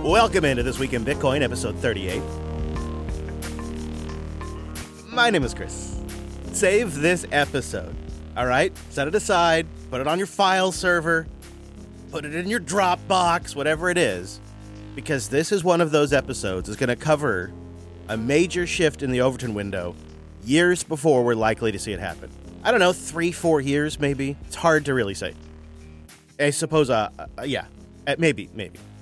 Welcome into This Week in Bitcoin, episode 38. My name is Chris. Save this episode, all right? Set it aside, put it on your file server, put it in your Dropbox, whatever it is, because this is one of those episodes that's going to cover a major shift in the Overton window years before we're likely to see it happen. I don't know, 3-4 years maybe? It's hard to really say. I suppose, maybe.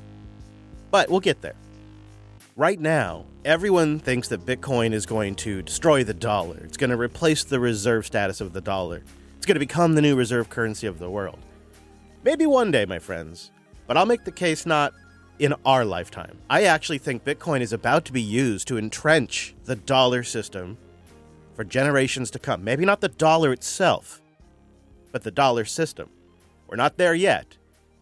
But we'll get there. Right now, everyone thinks that Bitcoin is going to destroy the dollar. It's going to replace the reserve status of the dollar. It's going to become the new reserve currency of the world. Maybe one day, my friends. But I'll make the case not in our lifetime. I actually think Bitcoin is about to be used to entrench the dollar system for generations to come. Maybe not the dollar itself, but the dollar system. We're not there yet.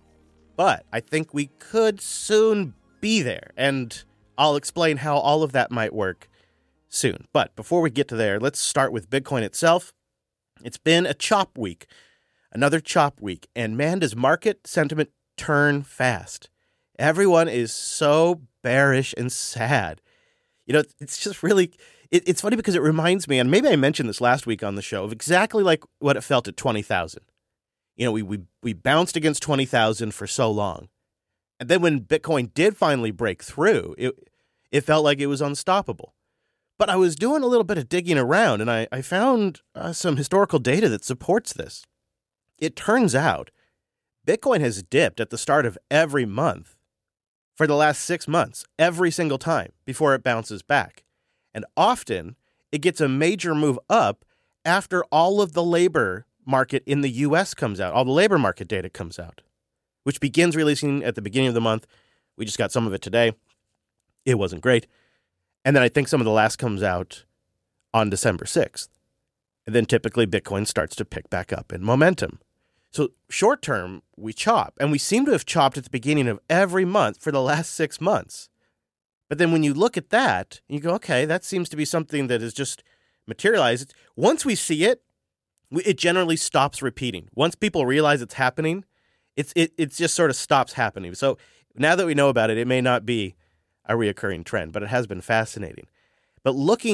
But I think we could soon be there, and I'll explain how all of that might work soon. But before we get to there, let's start with Bitcoin itself. It's been a chop week, another chop week, and man, does market sentiment turn fast. Everyone is so bearish and sad. You know, it's just really, it's funny because it reminds me, and maybe I mentioned this last week on the show, of exactly like what it felt at 20,000. You know, we bounced against 20,000 for so long. And then when Bitcoin did finally break through, it felt like it was unstoppable. But I was doing a little bit of digging around, and I found some historical data that supports this. It turns out Bitcoin has dipped at the start of every month for the last 6 months, every single time, before it bounces back. And often it gets a major move up after all of the labor market in the U.S. comes out, all the labor market data comes out, which begins releasing at the beginning of the month. We just got some of it today. It wasn't great. And then I think some of the last comes out on December 6th. And then typically Bitcoin starts to pick back up in momentum. So short term, we chop. And we seem to have chopped at the beginning of every month for the last 6 months. But then when you look at that, you go, okay, that seems to be something that is just materialized. Once we see it, it generally stops repeating. Once people realize it's happening, it just sort of stops happening. So now that we know about it, it may not be a reoccurring trend, but it has been fascinating. But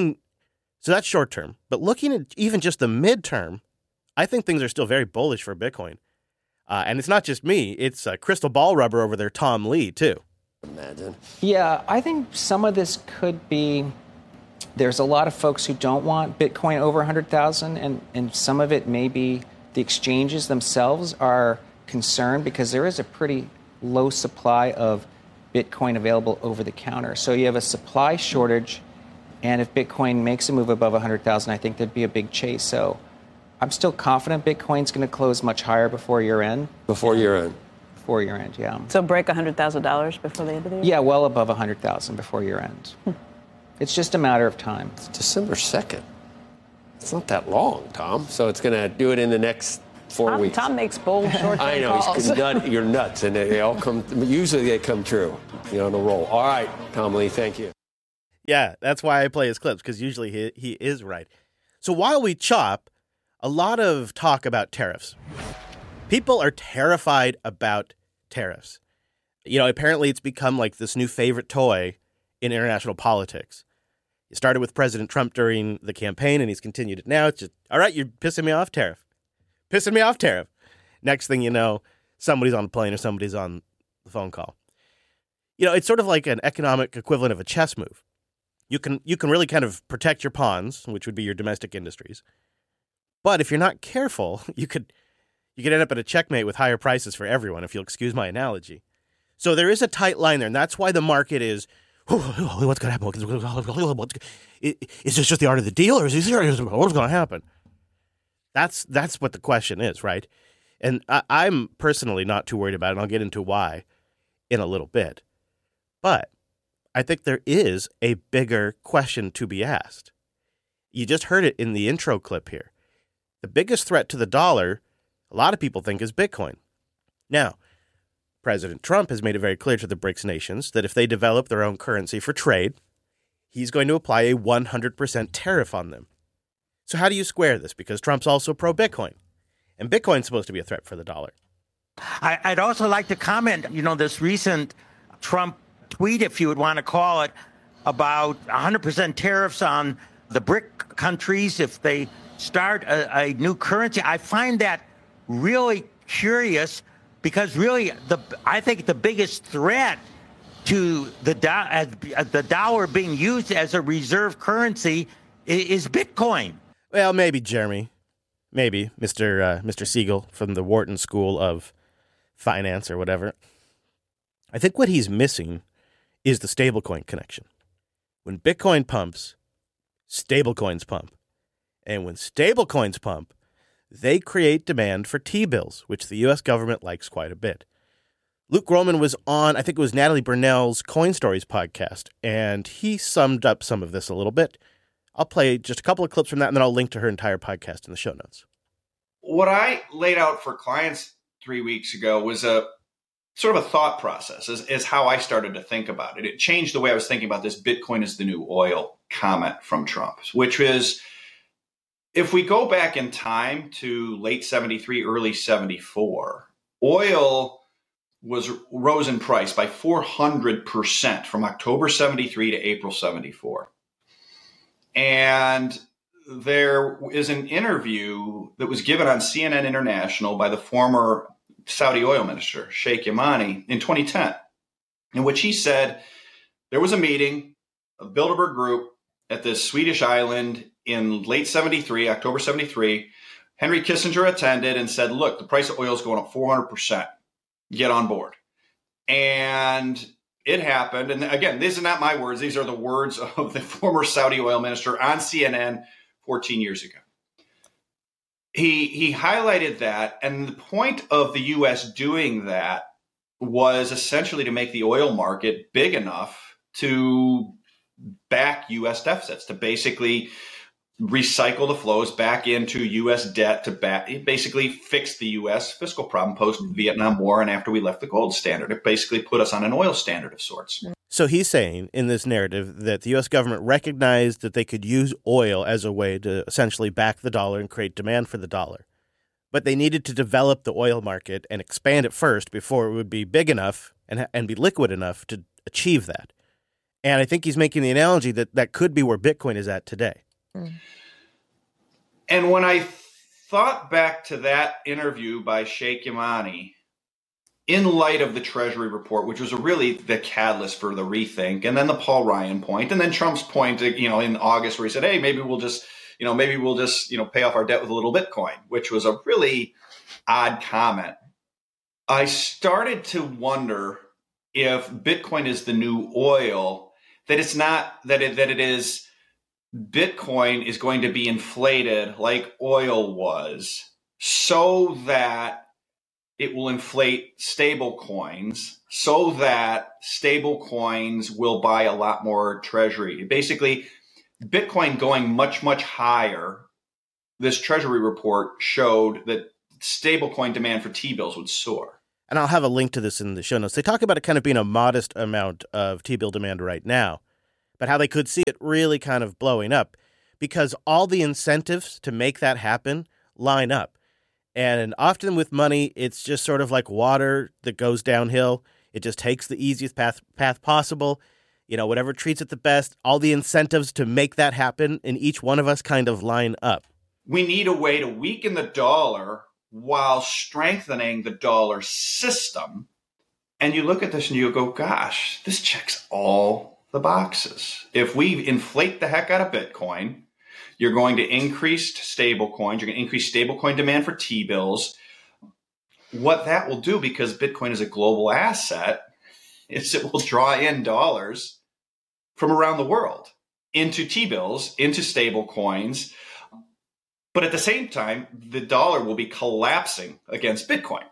so that's short term. But looking at even just the midterm, I think things are still very bullish for Bitcoin. And it's not just me. It's crystal ball rubber over there, Tom Lee, too. Imagine. Yeah, I think some of this could be, there's a lot of folks who don't want Bitcoin over 100,000, and some of it may be the exchanges themselves are concerned because there is a pretty low supply of Bitcoin available over the counter. So you have a supply shortage, and if Bitcoin makes a move above 100,000, I think there'd be a big chase. So I'm still confident Bitcoin's going to close much higher before year end. Before year end? Before year end, yeah. So break $100,000 before the end of the year? Yeah, well above 100,000 before year end. It's just a matter of time. It's December 2nd. It's not that long, Tom. So it's going to do it in the next 4 weeks. Tom makes bold short-term I know. calls. You're nuts, and they all come. Usually they come true. You're on a roll. All right, Tom Lee, thank you. Yeah, that's why I play his clips, because usually he is right. So while we chop, a lot of talk about tariffs. People are terrified about tariffs. You know, apparently it's become like this new favorite toy in international politics. It started with President Trump during the campaign, and he's continued it now. It's just, all right, you're pissing me off, tariff. Pissing me off, tariff. Next thing you know, somebody's on the plane or somebody's on the phone call. You know, it's sort of like an economic equivalent of a chess move. You can really kind of protect your pawns, which would be your domestic industries. But if you're not careful, you could end up at a checkmate with higher prices for everyone, if you'll excuse my analogy. So there is a tight line there, and that's why the market is, what's going to happen? Is this just the art of the deal, or is this what's going to happen? That's what the question is, right? And I'm personally not too worried about it, and I'll get into why in a little bit. But I think there is a bigger question to be asked. You just heard it in the intro clip here. The biggest threat to the dollar, a lot of people think, is Bitcoin. Now, President Trump has made it very clear to the BRICS nations that if they develop their own currency for trade, he's going to apply a 100% tariff on them. So how do you square this? Because Trump's also pro-Bitcoin, and Bitcoin's supposed to be a threat for the dollar. I'd also like to comment, this recent Trump tweet, if you would want to call it, about 100% tariffs on the BRIC countries if they start a new currency. I find that really curious because really I think the biggest threat to the dollar being used as a reserve currency is Bitcoin. Well, maybe, Jeremy. Maybe, Mr. Siegel from the Wharton School of Finance or whatever. I think what he's missing is the stablecoin connection. When Bitcoin pumps, stablecoins pump. And when stablecoins pump, they create demand for T-bills, which the U.S. government likes quite a bit. Luke Gromen was on, I think it was Natalie Brunell's Coin Stories podcast, and he summed up some of this a little bit. I'll play just a couple of clips from that, and then I'll link to her entire podcast in the show notes. What I laid out for clients 3 weeks ago was a sort of a thought process, is how I started to think about it. It changed the way I was thinking about this Bitcoin is the new oil comment from Trump, which is, if we go back in time to late 73, early 74, oil rose in price by 400% from October 73 to April 74. And there is an interview that was given on CNN International by the former Saudi oil minister, Sheikh Yamani, in 2010, in which he said there was a meeting of Bilderberg Group at this Swedish island in late 73, October 73. Henry Kissinger attended and said, look, the price of oil is going up 400%. Get on board. And it happened. And again, these are not my words. These are the words of the former Saudi oil minister on CNN 14 years ago. He highlighted that. And the point of the U.S. doing that was essentially to make the oil market big enough to back U.S. deficits, to basically recycle the flows back into U.S. debt, to basically fix the U.S. fiscal problem post-Vietnam War and after we left the gold standard. It basically put us on an oil standard of sorts. So he's saying in this narrative that the U.S. government recognized that they could use oil as a way to essentially back the dollar and create demand for the dollar. But they needed to develop the oil market and expand it first before it would be big enough and be liquid enough to achieve that. And I think he's making the analogy that that could be where Bitcoin is at today. And when I thought back to that interview by Sheikh Yamani, in light of the Treasury report, which was really the catalyst for the rethink, and then the Paul Ryan point, and then Trump's point, in August where he said, hey, maybe we'll just pay off our debt with a little Bitcoin, which was a really odd comment. I started to wonder if Bitcoin is the new oil, that it's not, that it is Bitcoin is going to be inflated like oil was so that it will inflate stable coins, so that stable coins will buy a lot more treasury. Basically, Bitcoin going much, much higher. This Treasury report showed that stablecoin demand for T-bills would soar. And I'll have a link to this in the show notes. They talk about it kind of being a modest amount of T-bill demand right now, but how they could see it really kind of blowing up because all the incentives to make that happen line up. And often with money, it's just sort of like water that goes downhill. It just takes the easiest path possible. Whatever treats it the best, all the incentives to make that happen, and each one of us kind of line up. We need a way to weaken the dollar while strengthening the dollar system. And you look at this and you go, gosh, this checks all the boxes. If we inflate the heck out of Bitcoin, you're going to increase stable coins. You're going to increase stable coin demand for T-bills. What that will do, because Bitcoin is a global asset, is it will draw in dollars from around the world into T-bills, into stable coins. But at the same time, the dollar will be collapsing against Bitcoin.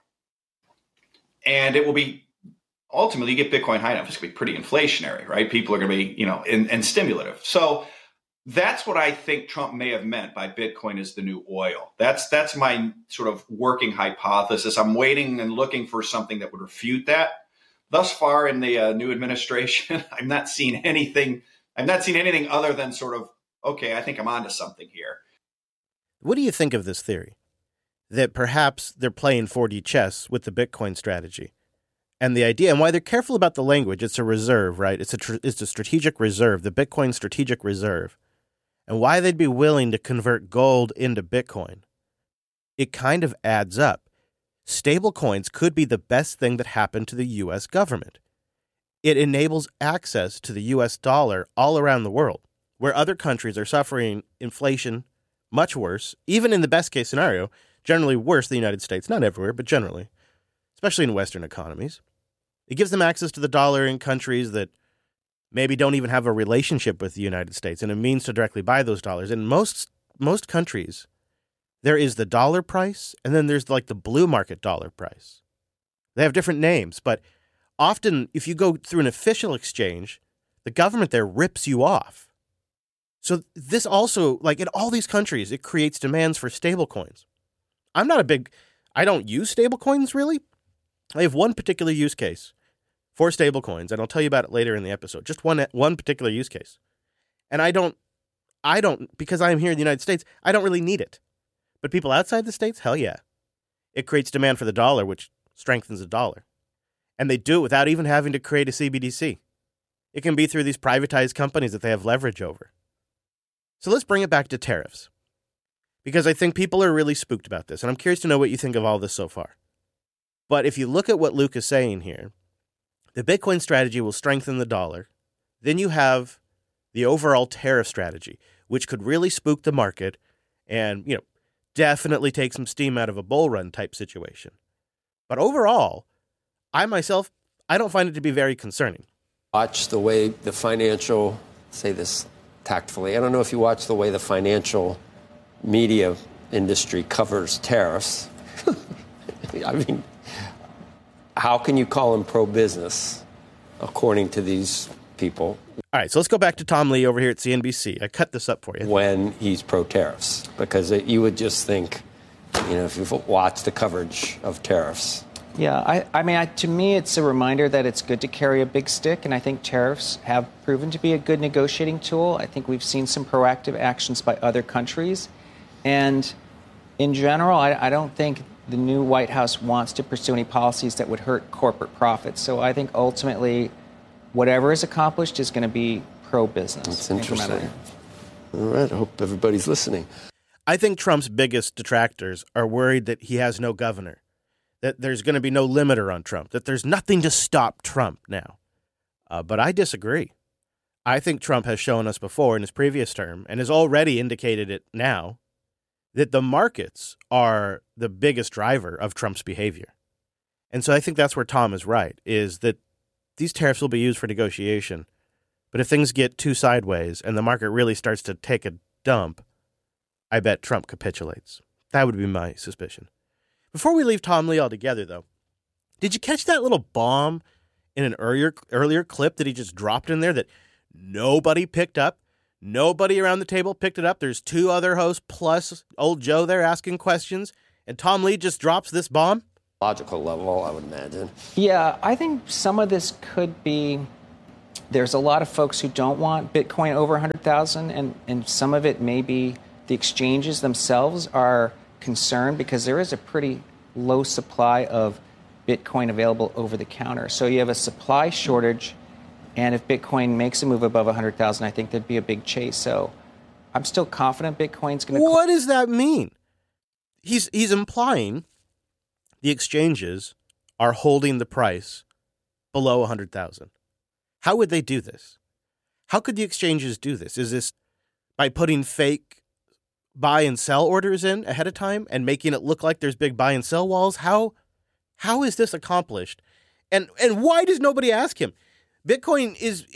And it will be, ultimately, you get Bitcoin high enough, it's going to be pretty inflationary, right? People are going to be, and stimulative. So that's what I think Trump may have meant by Bitcoin is the new oil. That's my sort of working hypothesis. I'm waiting and looking for something that would refute that. Thus far in the new administration, I'm not seeing anything other than sort of, okay, I think I'm onto something here. What do you think of this theory? That perhaps they're playing 4D chess with the Bitcoin strategy. And the idea, and why they're careful about the language, it's a reserve, right? It's a strategic reserve, the Bitcoin strategic reserve. And why they'd be willing to convert gold into Bitcoin. It kind of adds up. Stable coins could be the best thing that happened to the U.S. government. It enables access to the U.S. dollar all around the world, where other countries are suffering inflation much worse, even in the best case scenario, generally worse than the United States, not everywhere, but generally, especially in Western economies. It gives them access to the dollar in countries that maybe don't even have a relationship with the United States and a means to directly buy those dollars. In most countries, there is the dollar price, and then there's like the blue market dollar price. They have different names, but often if you go through an official exchange, the government there rips you off. So this also, like in all these countries, it creates demands for stablecoins. I don't use stablecoins really. I have one particular use case for stablecoins, and I'll tell you about it later in the episode. Just one particular use case. And I don't, because I'm here in the United States, I don't really need it. But people outside the States, hell yeah. It creates demand for the dollar, which strengthens the dollar. And they do it without even having to create a CBDC. It can be through these privatized companies that they have leverage over. So let's bring it back to tariffs. Because I think people are really spooked about this, and I'm curious to know what you think of all this so far. But if you look at what Luke is saying here, the Bitcoin strategy will strengthen the dollar. Then you have the overall tariff strategy, which could really spook the market and, definitely take some steam out of a bull run type situation. But overall, I don't find it to be very concerning. Watch the way the financial, say this tactfully, I don't know if you watch the way the financial media industry covers tariffs. I mean, how can you call him pro-business, according to these people? All right, so let's go back to Tom Lee over here at CNBC. I cut this up for you. When he's pro-tariffs, because you would just think, if you've watched the coverage of tariffs. Yeah, I mean, to me, it's a reminder that it's good to carry a big stick, and I think tariffs have proven to be a good negotiating tool. I think we've seen some proactive actions by other countries. And in general, I don't think the new White House wants to pursue any policies that would hurt corporate profits. So I think ultimately, whatever is accomplished is going to be pro-business. That's interesting. All right, I hope everybody's listening. I think Trump's biggest detractors are worried that he has no governor, that there's going to be no limiter on Trump, that there's nothing to stop Trump now. But I disagree. I think Trump has shown us before in his previous term, and has already indicated it now, that the markets are the biggest driver of Trump's behavior. And so I think that's where Tom is right, is that these tariffs will be used for negotiation. But if things get too sideways and the market really starts to take a dump, I bet Trump capitulates. That would be my suspicion. Before we leave Tom Lee altogether, though, did you catch that little bomb in an earlier clip that he just dropped in there that nobody picked up? Nobody around the table picked it up. There's two other hosts plus old Joe there asking questions, and Tom Lee just drops this bomb? Logical level, I would imagine. Yeah, I think some of this could be, there's a lot of folks who don't want Bitcoin over 100,000, and some of it may be the exchanges themselves are concerned because there is a pretty low supply of Bitcoin available over the counter. So you have a supply shortage. And if Bitcoin makes a move above 100,000, I think there'd be a big chase. So I'm still confident Bitcoin's going to... What does that mean? He's implying the exchanges are holding the price below 100,000. How would they do this? How could the exchanges do this? Is this by putting fake buy and sell orders in ahead of time and making it look like there's big buy and sell walls? How is this accomplished? And why does nobody ask him? Bitcoin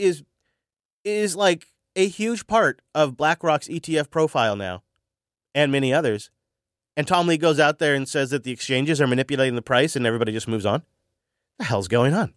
is like a huge part of BlackRock's ETF profile now, and many others. And Tom Lee goes out there and says that the exchanges are manipulating the price and everybody just moves on. What the hell's going on?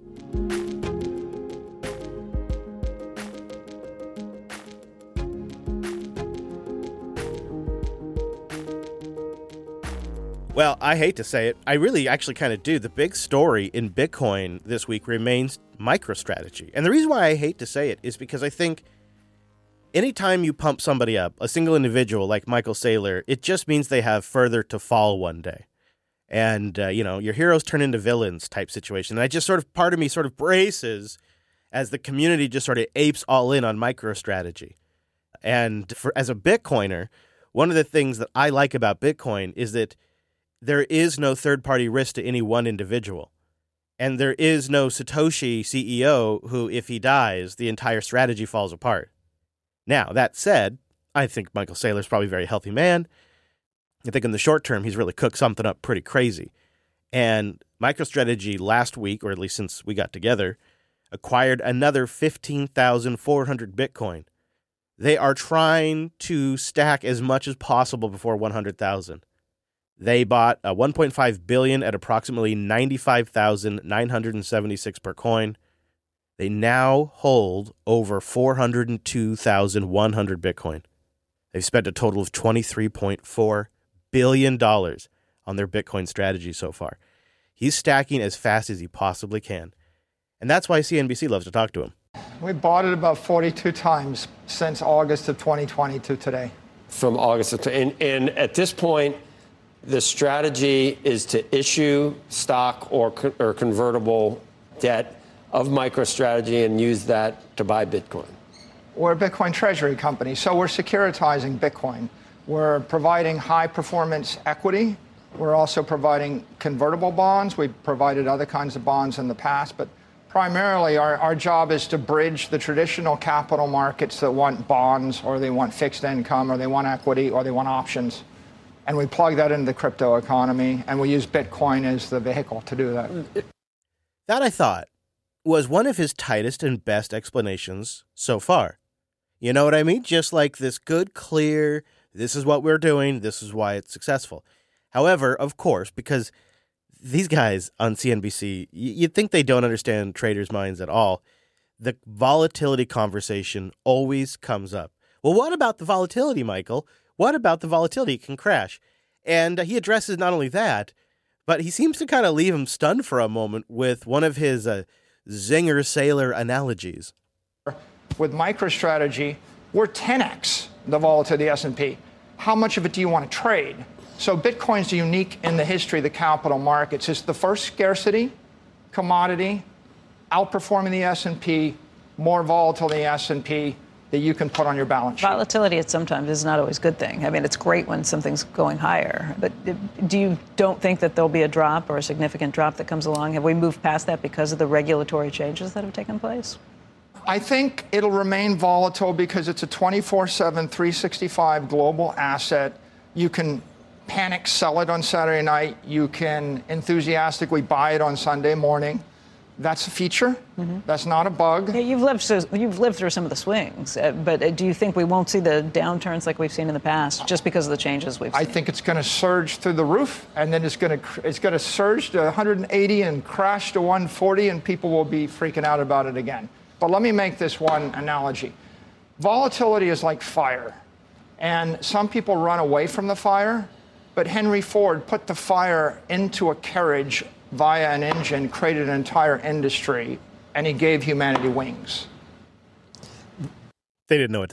Well, I hate to say it. I really actually kind of do. The big story in Bitcoin this week remains MicroStrategy. And the reason why I hate to say it is because I think anytime you pump somebody up, a single individual like Michael Saylor, it just means they have further to fall one day. And, your heroes turn into villains type situation. And I just part of me sort of braces as the community just sort of apes all in on MicroStrategy. And as a Bitcoiner, one of the things that I like about Bitcoin is that there is no third-party risk to any one individual. And there is no Satoshi CEO who, if he dies, the entire strategy falls apart. Now, that said, I think Michael Saylor's probably a very healthy man. I think in the short term, he's really cooked something up pretty crazy. And MicroStrategy last week, or at least since we got together, acquired another 15,400 Bitcoin. They are trying to stack as much as possible before 100,000. They bought $1.5 billion at approximately 95,976 per coin. They now hold over 402,100 Bitcoin. They've spent a total of $23.4 billion on their Bitcoin strategy so far. He's stacking as fast as he possibly can. And that's why CNBC loves to talk to him. We bought it about 42 times since August of 2020 to today. From August of and at this point, the strategy is to issue stock or convertible debt of MicroStrategy and use that to buy Bitcoin. We're a Bitcoin treasury company, so we're securitizing Bitcoin. We're providing high-performance equity. We're also providing convertible bonds. We've provided other kinds of bonds in the past, but primarily our job is to bridge the traditional capital markets that want bonds, or they want fixed income, or they want equity, or they want options. And we plug that into the crypto economy, and we use Bitcoin as the vehicle to do that. That, I thought, was one of his tightest and best explanations so far. You know what I mean? Just like this good, clear, this is what we're doing, this is why it's successful. However, of course, because these guys on CNBC, you'd think they don't understand traders' minds at all. The volatility conversation always comes up. Well, what about the volatility, Michael? What about the volatility? It can crash. And he addresses not only that, but he seems to kind of leave him stunned for a moment with one of his Zinger Saylor analogies. With MicroStrategy, we're 10x the volatility of the S&P. How much of it do you want to trade? So Bitcoin's unique in the history of the capital markets. It's the first scarcity commodity, outperforming the S&P, more volatile than the S&P, that you can put on your balance sheet. Volatility at sometimes is not always a good thing. I mean, it's great when something's going higher. But don't think that there'll be a drop or a significant drop that comes along? Have we moved past that because of the regulatory changes that have taken place? I think it'll remain volatile because it's a 24/7, 365 global asset. You can panic sell it on Saturday night. You can enthusiastically buy it on Sunday morning. That's a feature. Mm-hmm. That's not a bug. Yeah, you've lived through some of the swings, but do you think we won't see the downturns like we've seen in the past just because of the changes we've seen? I think it's going to surge through the roof, and then it's going to surge to 180 and crash to 140, and people will be freaking out about it again. But let me make this one analogy. Volatility is like fire, and some people run away from the fire, but Henry Ford put the fire into a carriage via an engine, created an entire industry, and he gave humanity wings. They didn't know what